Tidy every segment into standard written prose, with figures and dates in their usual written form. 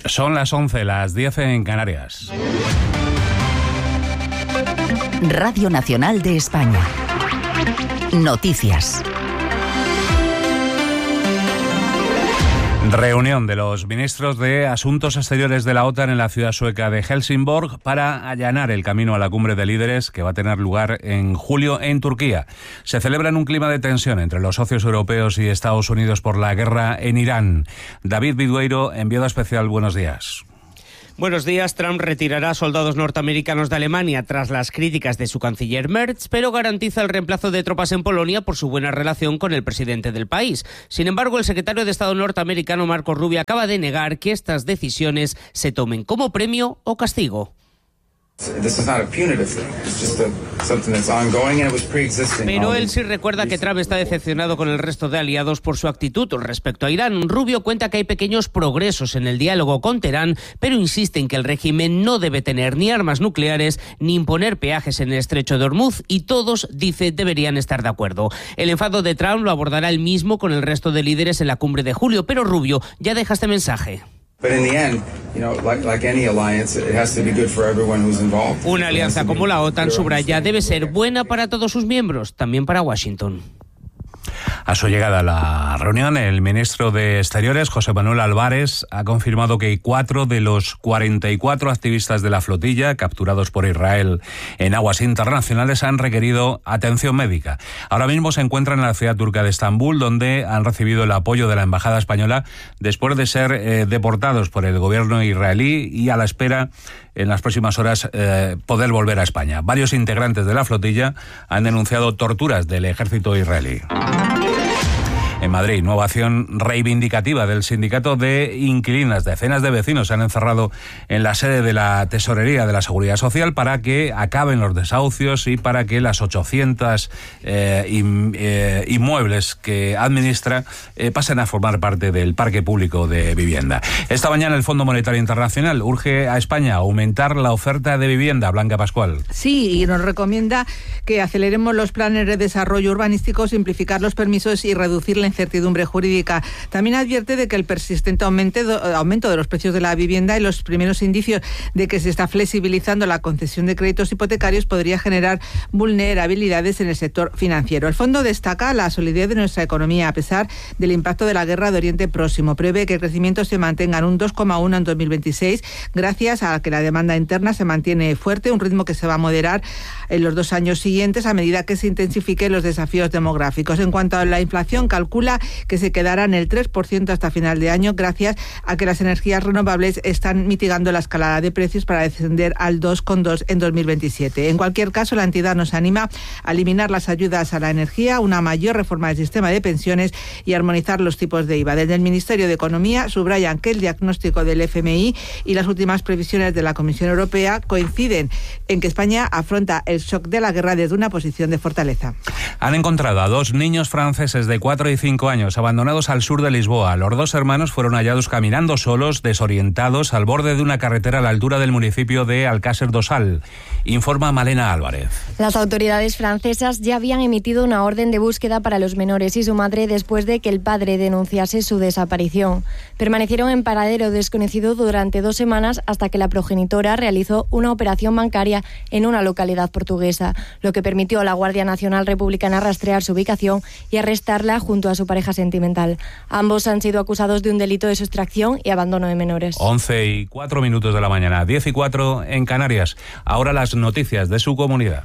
Son las 11, las 10 en Canarias. Radio Nacional de España. Noticias. Reunión de los ministros de Asuntos Exteriores de la OTAN en la ciudad sueca de Helsingborg para allanar el camino a la cumbre de líderes que va a tener lugar en julio en Turquía. Se celebra en un clima de tensión entre los socios europeos y Estados Unidos por la guerra en Irán. David Vidueiro, enviado especial, buenos días. Buenos días. Trump retirará soldados norteamericanos de Alemania tras las críticas de su canciller Merz, pero garantiza el reemplazo de tropas en Polonia por su buena relación con el presidente del país. Sin embargo, el secretario de Estado norteamericano Marco Rubio acaba de negar que estas decisiones se tomen como premio o castigo. Pero él sí recuerda que Trump está decepcionado con el resto de aliados por su actitud respecto a Irán. Rubio cuenta que hay pequeños progresos en el diálogo con Teherán, pero insiste en que el régimen no debe tener ni armas nucleares ni imponer peajes en el estrecho de Hormuz, y todos, dice, deberían estar de acuerdo. El enfado de Trump lo abordará él mismo con el resto de líderes en la cumbre de julio, pero Rubio ya deja este mensaje. Una alianza como la OTAN, subraya, debe ser buena para todos sus miembros, también para Washington. A su llegada a la reunión, el ministro de Exteriores, José Manuel Álvarez, ha confirmado que 4 de los 44 activistas de la flotilla capturados por Israel en aguas internacionales han requerido atención médica. Ahora mismo se encuentran en la ciudad turca de Estambul, donde han recibido el apoyo de la embajada española después de ser deportados por el gobierno israelí y a la espera en las próximas horas poder volver a España. Varios integrantes de la flotilla han denunciado torturas del ejército israelí. En Madrid, nueva acción reivindicativa del sindicato de inquilinas. Decenas de vecinos se han encerrado en la sede de la Tesorería de la Seguridad Social para que acaben los desahucios y para que las 800 inmuebles que administra pasen a formar parte del parque público de vivienda. Esta mañana el Fondo Monetario Internacional urge a España a aumentar la oferta de vivienda. Blanca Pascual. Sí, y nos recomienda que aceleremos los planes de desarrollo urbanístico, simplificar los permisos y reducir la incertidumbre jurídica. También advierte de que el persistente aumento de los precios de la vivienda y los primeros indicios de que se está flexibilizando la concesión de créditos hipotecarios podría generar vulnerabilidades en el sector financiero. El fondo destaca la solidez de nuestra economía a pesar del impacto de la guerra de Oriente Próximo. Prevé que el crecimiento se mantenga en un 2,1 en 2026 gracias a que la demanda interna se mantiene fuerte, un ritmo que se va a moderar en los 2 años siguientes a medida que se intensifiquen los desafíos demográficos. En cuanto a la inflación, calcula que se quedará en el 3% hasta final de año gracias a que las energías renovables están mitigando la escalada de precios para descender al 2,2 en 2027. En cualquier caso, la entidad nos anima a eliminar las ayudas a la energía, una mayor reforma del sistema de pensiones y armonizar los tipos de IVA. Desde el Ministerio de Economía subrayan que el diagnóstico del FMI y las últimas previsiones de la Comisión Europea coinciden en que España afronta el shock de la guerra desde una posición de fortaleza. Han encontrado a 2 niños franceses de 4 y 5 años abandonados al sur de Lisboa. Los 2 hermanos fueron hallados caminando solos, desorientados, al borde de una carretera a la altura del municipio de Alcácer do Sal. Informa Malena Álvarez. Las autoridades francesas ya habían emitido una orden de búsqueda para los menores y su madre después de que el padre denunciase su desaparición. Permanecieron en paradero desconocido durante 2 semanas hasta que la progenitora realizó una operación bancaria en una localidad portuguesa, lo que permitió a la Guardia Nacional Republicana rastrear su ubicación y arrestarla junto a su pareja sentimental. Ambos han sido acusados de un delito de sustracción y abandono de menores. 11:04 de la mañana, 10:04 en Canarias. Ahora las noticias de su comunidad.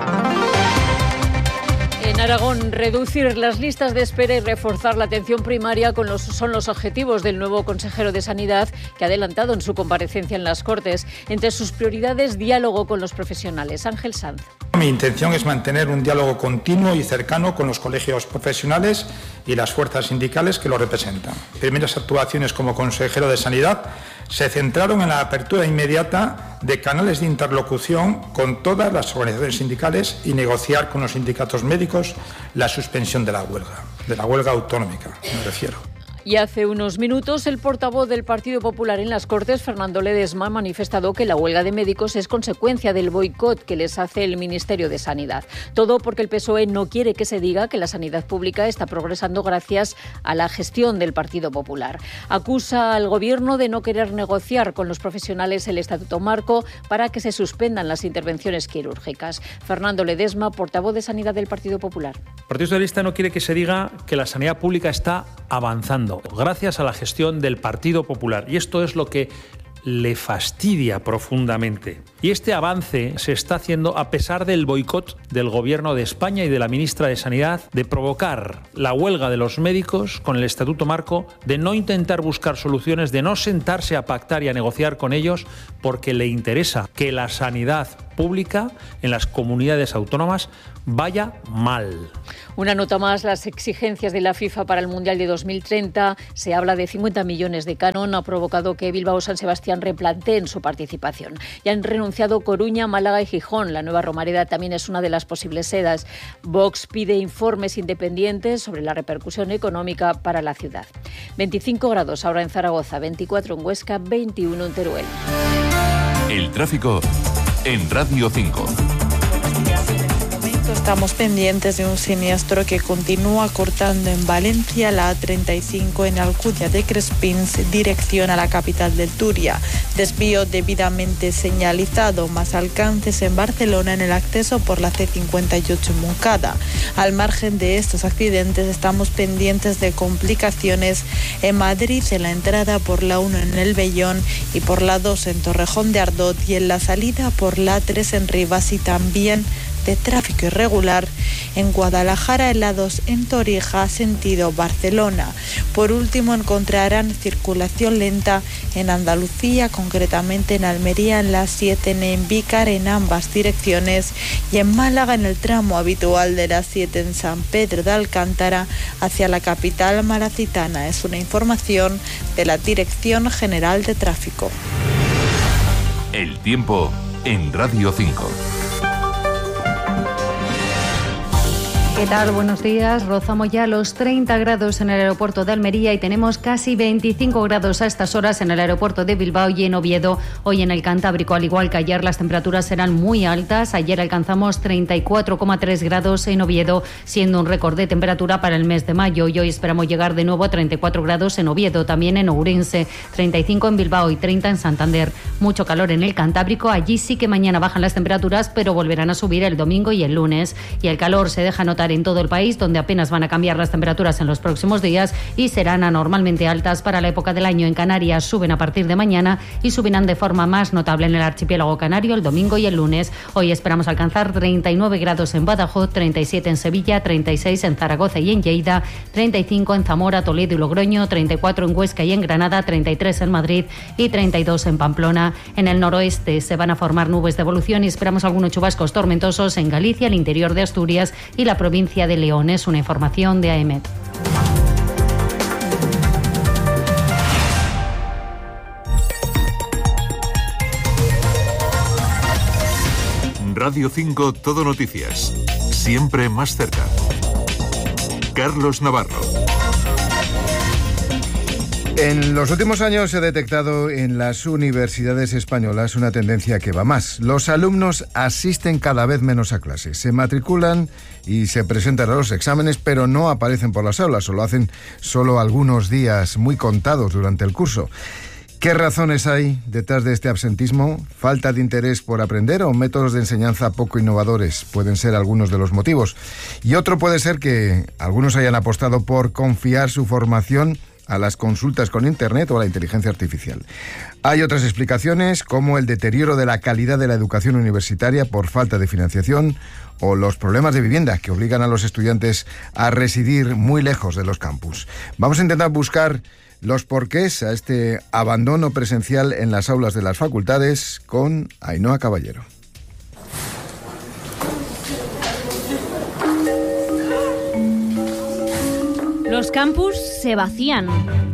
En Aragón, reducir las listas de espera y reforzar la atención primaria son los objetivos del nuevo consejero de Sanidad, que ha adelantado en su comparecencia en las Cortes. Entre sus prioridades, diálogo con los profesionales. Ángel Sanz. Mi intención es mantener un diálogo continuo y cercano con los colegios profesionales y las fuerzas sindicales que lo representan. Primeras actuaciones como consejero de Sanidad se centraron en la apertura inmediata de canales de interlocución con todas las organizaciones sindicales y negociar con los sindicatos médicos la suspensión de la huelga autonómica, me refiero. Y hace unos minutos el portavoz del Partido Popular en las Cortes, Fernando Ledesma, ha manifestado que la huelga de médicos es consecuencia del boicot que les hace el Ministerio de Sanidad. Todo porque el PSOE no quiere que se diga que la sanidad pública está progresando gracias a la gestión del Partido Popular. Acusa al Gobierno de no querer negociar con los profesionales el Estatuto Marco para que se suspendan las intervenciones quirúrgicas. Fernando Ledesma, portavoz de Sanidad del Partido Popular. El Partido Socialista no quiere que se diga que la sanidad pública está avanzando gracias a la gestión del Partido Popular. Y esto es lo que le fastidia profundamente. Y este avance se está haciendo a pesar del boicot del Gobierno de España y de la ministra de Sanidad de provocar la huelga de los médicos con el Estatuto Marco, de no intentar buscar soluciones, de no sentarse a pactar y a negociar con ellos, porque le interesa que la sanidad pública en las comunidades autónomas vaya mal. Una nota más, las exigencias de la FIFA para el Mundial de 2030. Se habla de 50 millones de canon. Ha provocado que Bilbao San Sebastián replanteen su participación. Ya han renunciado Coruña, Málaga y Gijón. La Nueva Romareda también es una de las posibles sedas. Vox pide informes independientes sobre la repercusión económica para la ciudad. 25 grados ahora en Zaragoza, 24 en Huesca, 21 en Teruel. El tráfico en Radio 5. Estamos pendientes de un siniestro que continúa cortando en Valencia la A35 en Alcudia de Crespins, dirección a la capital del Turia. Desvío debidamente señalizado, más alcances en Barcelona en el acceso por la C58 en Moncada. Al margen de estos accidentes, estamos pendientes de complicaciones en Madrid, en la entrada por la 1 en El Vellón y por la 2 en Torrejón de Ardot, y en la salida por la A3 en Rivas, y también de tráfico irregular en Guadalajara, en la 2 en Torija, sentido Barcelona. Por último, encontrarán circulación lenta en Andalucía, concretamente en Almería, en la 7 en Envícar, en ambas direcciones, y en Málaga, en el tramo habitual de la 7 en San Pedro de Alcántara, hacia la capital malacitana. Es una información de la Dirección General de Tráfico. El tiempo en Radio 5. ¿Qué tal? Buenos días. Rozamos ya los 30 grados en el aeropuerto de Almería y tenemos casi 25 grados a estas horas en el aeropuerto de Bilbao y en Oviedo. Hoy en el Cantábrico, al igual que ayer, las temperaturas serán muy altas. Ayer alcanzamos 34,3 grados en Oviedo, siendo un récord de temperatura para el mes de mayo. Y hoy esperamos llegar de nuevo a 34 grados en Oviedo, también en Ourense, 35 en Bilbao y 30 en Santander. Mucho calor en el Cantábrico. Allí sí que mañana bajan las temperaturas, pero volverán a subir el domingo y el lunes. Y el calor se deja notar en todo el país, donde apenas van a cambiar las temperaturas en los próximos días y serán anormalmente altas para la época del año. En Canarias suben a partir de mañana y subirán de forma más notable en el archipiélago canario el domingo y el lunes. Hoy esperamos alcanzar 39 grados en Badajoz, 37 en Sevilla, 36 en Zaragoza y en Lleida, 35 en Zamora, Toledo y Logroño, 34 en Huesca y en Granada, 33 en Madrid y 32 en Pamplona. En el noroeste se van a formar nubes de evolución y esperamos algunos chubascos tormentosos en Galicia, el interior de Asturias y la provincia de León. Es una información de AEMET. Radio 5 Todo Noticias. Siempre más cerca. Carlos Navarro. En los últimos años se ha detectado en las universidades españolas una tendencia que va más. Los alumnos asisten cada vez menos a clases, se matriculan y se presentan a los exámenes, pero no aparecen por las aulas, o lo hacen solo algunos días muy contados durante el curso. ¿Qué razones hay detrás de este absentismo? ¿Falta de interés por aprender o métodos de enseñanza poco innovadores? Pueden ser algunos de los motivos. Y otro puede ser que algunos hayan apostado por confiar su formación a las consultas con Internet o a la inteligencia artificial. Hay otras explicaciones, como el deterioro de la calidad de la educación universitaria por falta de financiación o los problemas de vivienda que obligan a los estudiantes a residir muy lejos de los campus. Vamos a intentar buscar los porqués a este abandono presencial en las aulas de las facultades con Ainhoa Caballero. Los campus se vacían.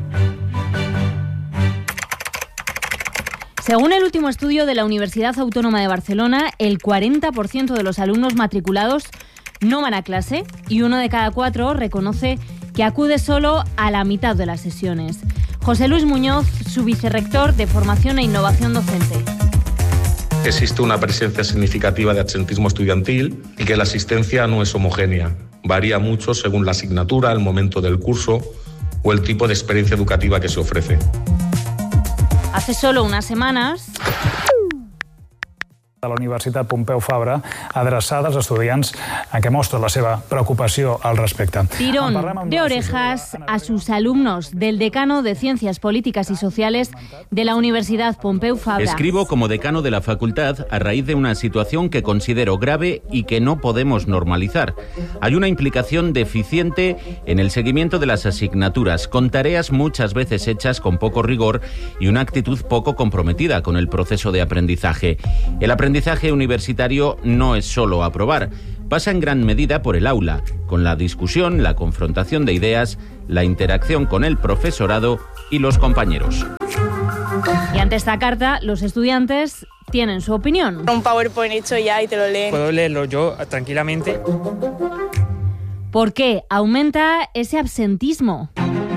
Según el último estudio de la Universidad Autónoma de Barcelona, el 40% de los alumnos matriculados no van a clase y 1 de cada 4 reconoce que acude solo a la mitad de las sesiones. José Luis Muñoz, su vicerrector de Formación e Innovación Docente. Existe una presencia significativa de absentismo estudiantil y que la asistencia no es homogénea. Varía mucho según la asignatura, el momento del curso o el tipo de experiencia educativa que se ofrece. Hace solo unas semanas... de la Universitat Pompeu Fabra, adreçada als estudiants en què mostra la seva preocupació al respecte. Tirón de orejas a sus alumnos del decano de Ciencias Políticas y Sociales de la Universidad Pompeu Fabra. Escribo como decano de la facultad a raíz de una situación que considero grave y que no podemos normalizar. Hay una implicación deficiente en el seguimiento de las asignaturas, con tareas muchas veces hechas con poco rigor y una actitud poco comprometida con el proceso de aprendizaje. El aprendizaje universitario no es solo aprobar, pasa en gran medida por el aula, con la discusión, la confrontación de ideas, la interacción con el profesorado y los compañeros. Y ante esta carta, los estudiantes tienen su opinión. Un PowerPoint hecho ya y te lo leen. Puedo leerlo yo tranquilamente. ¿Por qué aumenta ese absentismo?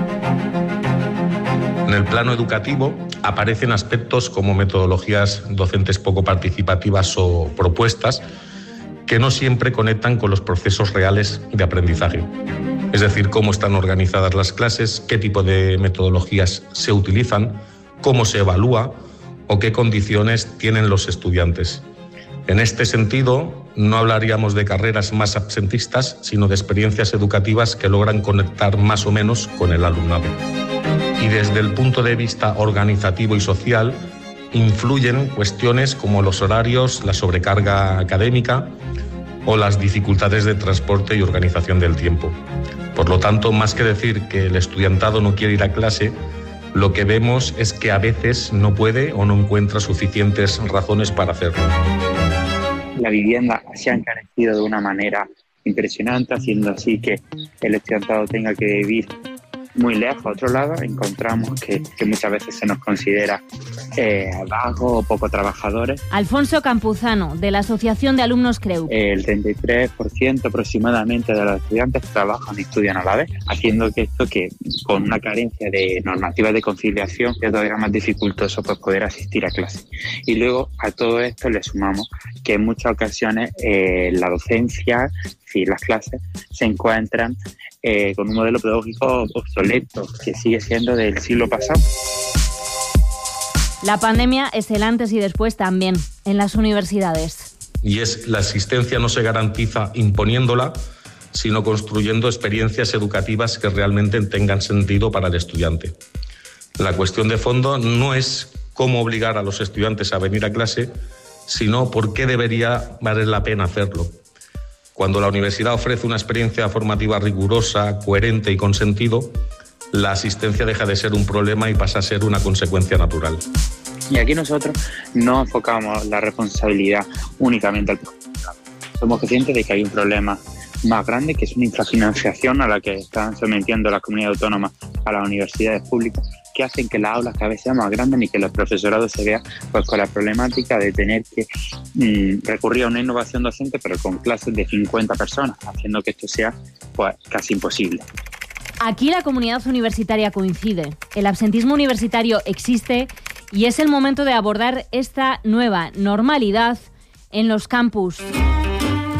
En el plano educativo aparecen aspectos como metodologías docentes poco participativas o propuestas que no siempre conectan con los procesos reales de aprendizaje. Es decir, cómo están organizadas las clases, qué tipo de metodologías se utilizan, cómo se evalúa o qué condiciones tienen los estudiantes. En este sentido, no hablaríamos de carreras más absentistas, sino de experiencias educativas que logran conectar más o menos con el alumnado. Y desde el punto de vista organizativo y social, influyen cuestiones como los horarios, la sobrecarga académica o las dificultades de transporte y organización del tiempo. Por lo tanto, más que decir que el estudiantado no quiere ir a clase, lo que vemos es que a veces no puede o no encuentra suficientes razones para hacerlo. La vivienda se ha encarecido de una manera impresionante, haciendo así que el estudiantado tenga que vivir muy lejos. A otro lado, encontramos que muchas veces se nos considera vagos o poco trabajadores. Alfonso Campuzano, de la Asociación de Alumnos CREU. El 33% aproximadamente de los estudiantes trabajan y estudian a la vez, haciendo que esto, que con una carencia de normativas de conciliación, es todavía más dificultoso pues, poder asistir a clase. Y luego a todo esto le sumamos que en muchas ocasiones la docencia, si las clases, se encuentran con un modelo pedagógico obsoleto que sigue siendo del siglo pasado. La pandemia es el antes y después también en las universidades. Y es la asistencia no se garantiza imponiéndola, sino construyendo experiencias educativas que realmente tengan sentido para el estudiante. La cuestión de fondo no es cómo obligar a los estudiantes a venir a clase, sino por qué debería valer la pena hacerlo. Cuando la universidad ofrece una experiencia formativa rigurosa, coherente y con sentido, la asistencia deja de ser un problema y pasa a ser una consecuencia natural. Y aquí nosotros no enfocamos la responsabilidad únicamente al profesorado. Somos conscientes de que hay un problema más grande, que es una infrafinanciación a la que están sometiendo las comunidades autónomas a las universidades públicas, que hacen que las aulas cada vez sean más grandes y que el profesorado se vea pues, con la problemática de tener que recurrir a una innovación docente, pero con clases de 50 personas, haciendo que esto sea pues, casi imposible. Aquí la comunidad universitaria coincide. El absentismo universitario existe y es el momento de abordar esta nueva normalidad en los campus.